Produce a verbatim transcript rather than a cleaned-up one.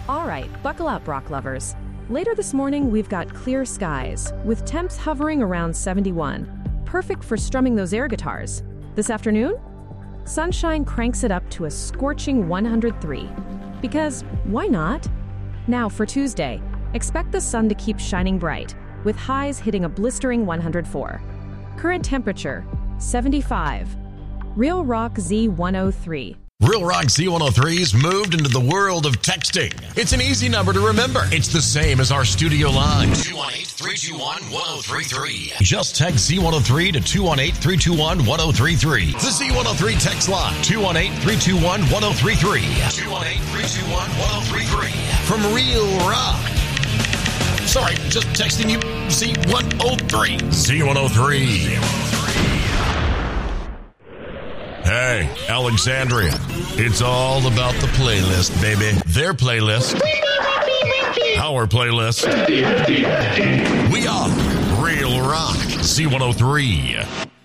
All right, buckle up, rock lovers. Later this morning, we've got clear skies, with temps hovering around seventy-one. Perfect for strumming those air guitars. This afternoon, sunshine cranks it up to a scorching one hundred three. Because why not? Now for Tuesday, expect the sun to keep shining bright, with highs hitting a blistering one hundred four. Current temperature, seventy-five. Real Rock Z one oh three. Real Rock Z one oh three's moved into the world of texting. It's an easy number to remember. It's the same as our studio line. two one eight, three two one, one oh three three. Just text Z one oh three to two one eight, three two one, one oh three three. The Z one oh three text line. two one eight, three two one, one oh three three. two one eight, three two one, one oh three three. From Real Rock. Sorry, just texting you Z one oh three. Z one oh three. Hey, Alexandria. It's all about the playlist, baby. Their playlist. Our playlist. We are Real Rock Z one oh three.